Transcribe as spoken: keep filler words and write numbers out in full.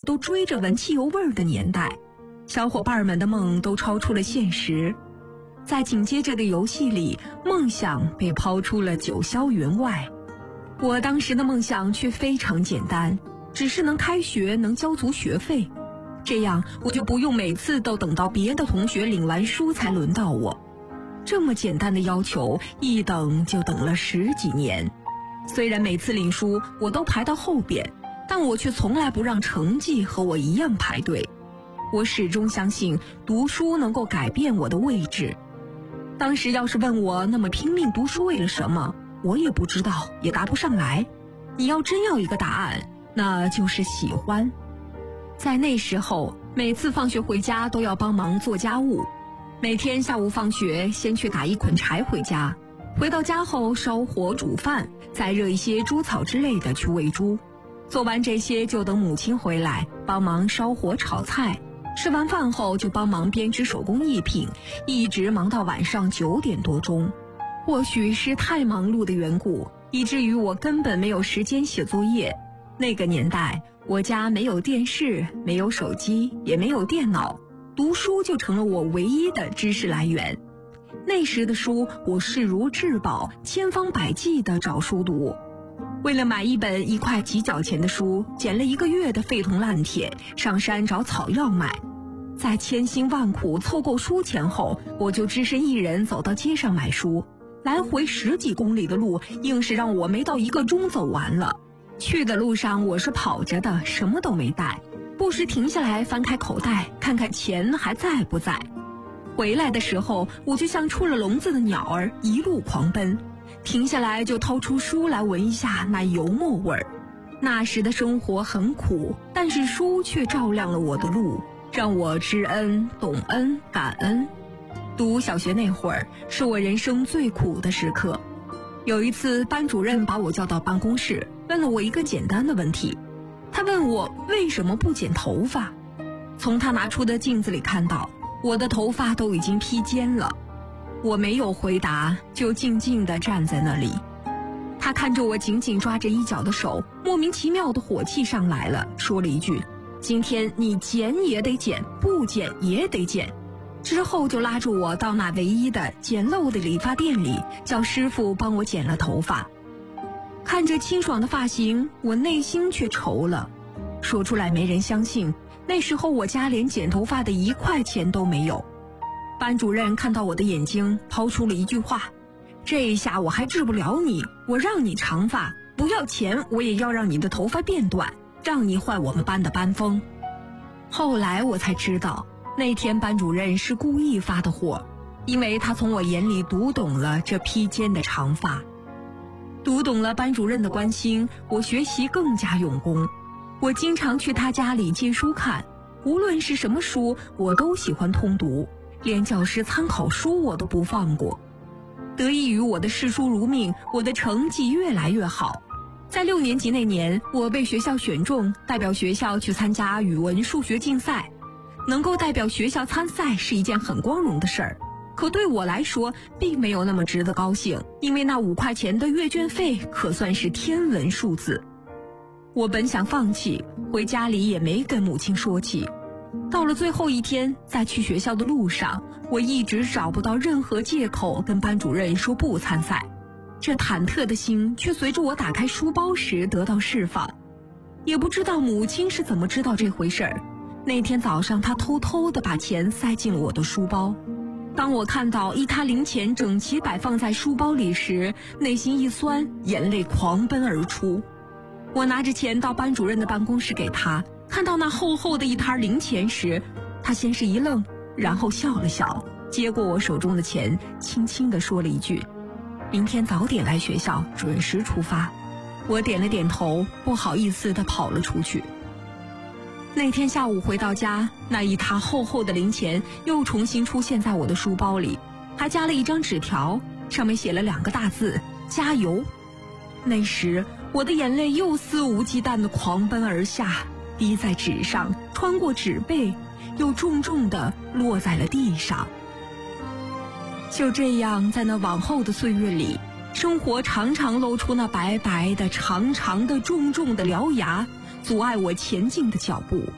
都追着闻汽油味儿的年代，小伙伴们的梦都超出了现实。在紧接着的游戏里，梦想被抛出了九霄云外。我当时的梦想却非常简单，只是能开学，能交足学费，这样我就不用每次都等到别的同学领完书才轮到我。这么简单的要求，一等就等了十几年。虽然每次领书我都排到后边，但我却从来不让成绩和我一样排队。我始终相信读书能够改变我的位置。当时要是问我那么拼命读书为了什么，我也不知道，也答不上来。你要真要一个答案，那就是喜欢。在那时候，每次放学回家都要帮忙做家务，每天下午放学先去打一捆柴回家，回到家后烧火煮饭，再热一些猪草之类的去喂猪。做完这些就等母亲回来帮忙烧火炒菜，吃完饭后就帮忙编织手工艺品，一直忙到晚上九点多钟。或许是太忙碌的缘故，以至于我根本没有时间写作业。那个年代，我家没有电视，没有手机，也没有电脑，读书就成了我唯一的知识来源。那时的书，我视如至宝，千方百计地找书读。为了买一本一块几角钱的书，捡了一个月的废铜烂铁，上山找草药买。在千辛万苦凑够书钱后，我就只身一人走到街上买书，来回十几公里的路，硬是让我没到一个钟走完了。去的路上我是跑着的，什么都没带，不时停下来翻开口袋，看看钱还在不在。回来的时候，我就像出了笼子的鸟儿，一路狂奔，停下来就掏出书来闻一下那油墨味儿。那时的生活很苦，但是书却照亮了我的路，让我知恩、懂恩、感恩。读小学那会儿，是我人生最苦的时刻。有一次，班主任把我叫到办公室，问了我一个简单的问题。他问我为什么不剪头发。从他拿出的镜子里看到，我的头发都已经披肩了。我没有回答，就静静地站在那里。他看着我紧紧抓着衣角的手，莫名其妙的火气上来了，说了一句：今天你剪也得剪，不剪也得剪。之后就拉住我到那唯一的简陋的理发店里，叫师傅帮我剪了头发。看着清爽的发型，我内心却愁了。说出来没人相信，那时候我家连剪头发的一块钱都没有。班主任看到我的眼睛，抛出了一句话：这一下我还治不了你，我让你长发，不要钱我也要让你的头发变短，让你坏我们班的班风。后来我才知道，那天班主任是故意发的火，因为他从我眼里读懂了这披肩的长发。读懂了班主任的关心，我学习更加用功。我经常去他家里借书看，无论是什么书，我都喜欢通读，连教师参考书我都不放过。得益于我的视书如命，我的成绩越来越好。在六年级那年，我被学校选中，代表学校去参加语文数学竞赛。能够代表学校参赛是一件很光荣的事儿，可对我来说并没有那么值得高兴，因为那五块钱的阅卷费可算是天文数字。我本想放弃，回家里也没跟母亲说起。到了最后一天，在去学校的路上，我一直找不到任何借口跟班主任说不参赛。这忐忑的心却随着我打开书包时得到释放。也不知道母亲是怎么知道这回事儿。那天早上，她偷偷地把钱塞进了我的书包。当我看到一沓零钱整齐摆放在书包里时，内心一酸，眼泪狂奔而出。我拿着钱到班主任的办公室给他，看到那厚厚的一沓零钱时，他先是一愣，然后笑了笑，接过我手中的钱，轻轻地说了一句：明天早点来学校，准时出发。我点了点头，不好意思地跑了出去。那天下午回到家，那一沓厚厚的零钱又重新出现在我的书包里，还加了一张纸条，上面写了两个大字：加油。那时我的眼泪又肆无忌惮地狂奔而下，滴在纸上，穿过纸背，又重重地落在了地上。就这样，在那往后的岁月里，生活常常露出那白白的、长长的、重重的獠牙，阻碍我前进的脚步。